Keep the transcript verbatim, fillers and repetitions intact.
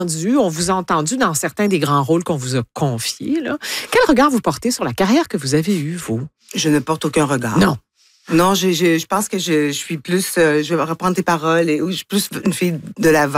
On vous a entendu dans certains des grands rôles qu'on vous a confiés. Là. Quel regard vous portez sur la carrière que vous avez eue, vous? Je ne porte aucun regard. Non. Non, je, je, je pense que je, je suis plus... Euh, je vais reprendre tes paroles et je suis plus une fille de l'avant.